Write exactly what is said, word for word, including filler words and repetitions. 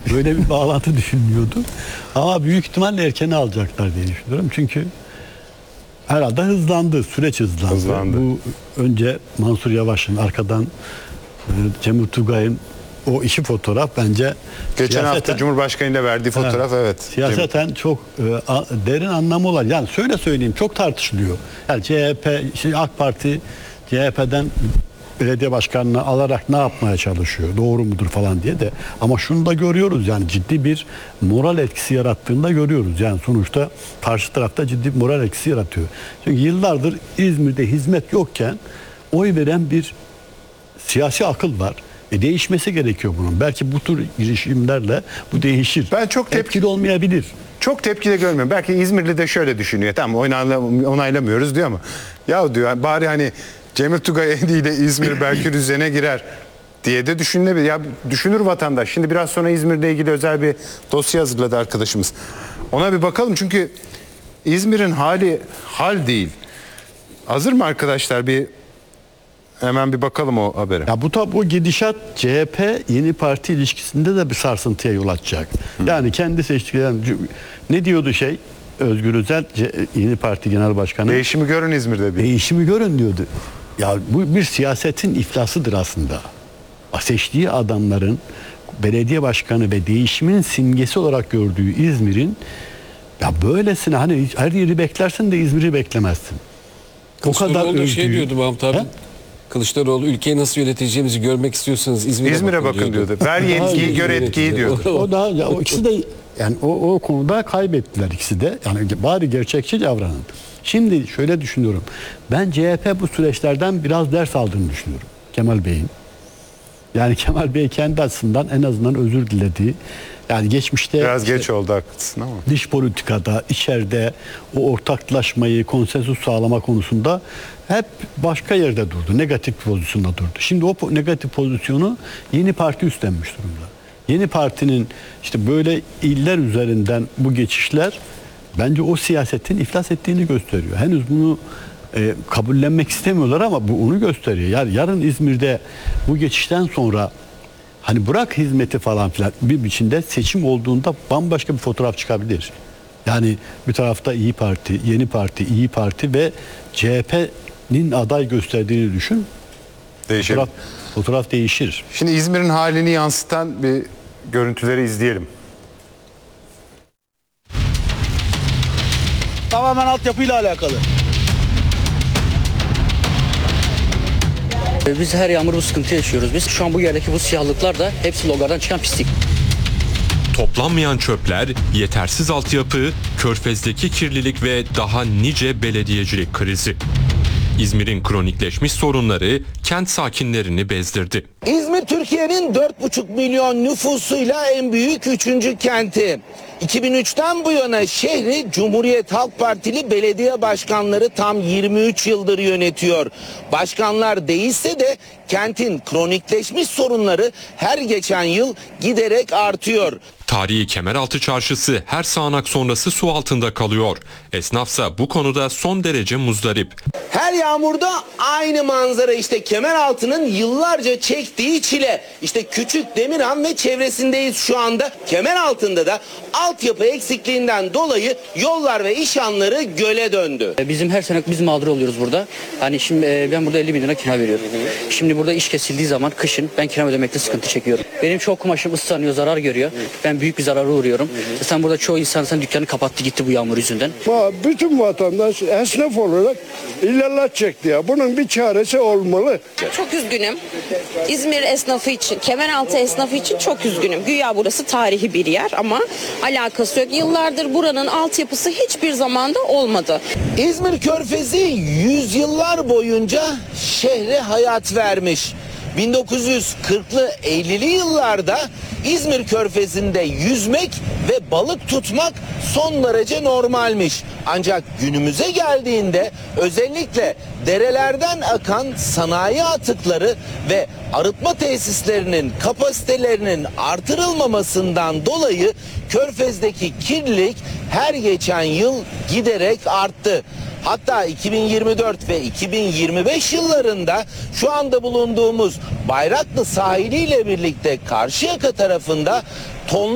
Böyle bir bağlantı düşünülüyordu. Ama büyük ihtimalle erken alacaklar diye düşünüyorum. Çünkü herhalde hızlandı, süreç hızlandı. hızlandı. Bu önce Mansur Yavaş'ın, arkadan e, Cemil Tugay'ın o iki fotoğraf bence geçen hafta Cumhurbaşkanı ile verdiği fotoğraf, evet. evet Siyaseten çok e, a, derin anlamı olan. Yani şöyle söyleyeyim, çok tartışılıyor. Yani C H P, şey, AK Parti C H P'den belediye başkanını alarak ne yapmaya çalışıyor? Doğru mudur falan diye de. Ama şunu da görüyoruz, yani ciddi bir moral etkisi yarattığını da görüyoruz. Yani sonuçta karşı tarafta ciddi bir moral etkisi yaratıyor. Çünkü yıllardır İzmir'de hizmet yokken oy veren bir siyasi akıl var. E değişmesi gerekiyor bunun. Belki bu tür girişimlerle bu değişir. Ben çok tepki etkili olmayabilir. Çok tepki de görmüyorum. Belki İzmirli de şöyle düşünüyor. Tamam, onaylamıyoruz diyor ama ya diyor, bari hani Cemil Tugay ile İzmir belki düzene girer diye de düşünülebilir. Ya düşünür vatandaş. Şimdi biraz sonra İzmir'le ilgili özel bir dosya hazırladı arkadaşımız. Ona bir bakalım, çünkü İzmir'in hali hal değil. Hazır mı arkadaşlar? Bir hemen bir bakalım o habere. Ya bu tabi bu gidişat C H P Yeni Parti ilişkisinde de bir sarsıntıya yol açacak. Hı. Yani kendi seçtikleri, ne diyordu şey Özgür Özel, Yeni Parti Genel Başkanı? Değişimi görün İzmir'de bir. Değişimi görün diyordu. Ya bu bir siyasetin iflasıdır aslında. Seçtiği adamların belediye başkanı ve değişimin simgesi olarak gördüğü İzmir'in, ya böylesine hani her yeri beklersin de İzmir'i beklemezsin. O kadar övdüğü. Şey diyordu Mahmut abi. He? Kılıçdaroğlu, ülkeyi nasıl yöneteceğimizi görmek istiyorsanız İzmir'e, İzmir'e bakın, bakın diyordu. Ver yetkiyi, gör etkiyi diyordu. O da ya, o ikisi de yani o, o konuda kaybettiler ikisi de. Yani bari gerçekçi davranın. Şimdi şöyle düşünüyorum. Ben C H P bu süreçlerden biraz ders aldığını düşünüyorum. Kemal Bey'in. Yani Kemal Bey kendi açısından en azından özür dilediği. Yani geçmişte biraz işte, geç oldu, haklısın ama dış politikada, içeride o ortaklaşmayı, konsensus sağlama konusunda hep başka yerde durdu. Negatif pozisyonda durdu. Şimdi o negatif pozisyonu Yeni Parti üstlenmiş durumda. Yeni Parti'nin işte böyle iller üzerinden bu geçişler bence o siyasetin iflas ettiğini gösteriyor. Henüz bunu e, kabullenmek istemiyorlar ama bu onu gösteriyor. Yani yarın İzmir'de bu geçişten sonra hani bırak hizmeti falan filan, bir biçimde seçim olduğunda bambaşka bir fotoğraf çıkabilir. Yani bir tarafta İyi Parti, Yeni Parti, İyi Parti ve C H P'nin aday gösterdiğini düşün. Değişir. Fotoğraf, fotoğraf değişir. Şimdi İzmir'in halini yansıtan bir görüntüleri izleyelim. Tamamen altyapıyla alakalı. Biz her yağmur bu sıkıntı yaşıyoruz. Biz şu an bu yerdeki bu siyahlıklar da hepsi logardan çıkan pislik. Toplanmayan çöpler, yetersiz altyapı, Körfez'deki kirlilik ve daha nice belediyecilik krizi. İzmir'in kronikleşmiş sorunları kent sakinlerini bezdirdi. İzmir Türkiye'nin dört buçuk milyon nüfusuyla en büyük üçüncü kenti. iki bin üçten bu yana şehri Cumhuriyet Halk Partili belediye başkanları tam yirmi üç yıldır yönetiyor. Başkanlar değişse de kentin kronikleşmiş sorunları her geçen yıl giderek artıyor. Tarihi Kemeraltı Çarşısı her sağanak sonrası su altında kalıyor. Esnafsa bu konuda son derece muzdarip. Her yağmurda aynı manzara, işte Kemeraltı'nın yıllarca çektiği çile. İşte Küçük Demirhan ve çevresindeyiz şu anda. Kemeraltı'nda da altyapı eksikliğinden dolayı yollar ve işhanları göle döndü. Bizim her sene biz mağdur oluyoruz burada. Hani şimdi ben burada elli bin lira kira veriyorum. Şimdi burada iş kesildiği zaman kışın ben kira ödemekte sıkıntı çekiyorum. Benim çok kumaşım ıslanıyor, zarar görüyor. Ben büyük bir zarara uğruyorum. Sen burada çoğu insan sen dükkanı kapattı gitti bu yağmur yüzünden. Bütün vatandaş esnaf olarak illallah çekti ya. Bunun bir çaresi olmalı. Çok üzgünüm. İzmir esnafı için, Kemeraltı esnafı için çok üzgünüm. Güya burası tarihi bir yer ama alakası yok. Yıllardır buranın altyapısı hiçbir zamanda olmadı. İzmir Körfezi yüzyıllar boyunca şehre hayat vermiş. bin dokuz yüz kırklı ellili yıllarda İzmir Körfezi'nde yüzmek ve balık tutmak son derece normalmiş. Ancak günümüze geldiğinde özellikle derelerden akan sanayi atıkları ve arıtma tesislerinin kapasitelerinin artırılmamasından dolayı Körfez'deki kirlilik her geçen yıl giderek arttı. Hatta iki bin yirmi dört ve iki bin yirmi beş yıllarında şu anda bulunduğumuz Bayraklı sahiliyle birlikte Karşıyaka tarafında tonlu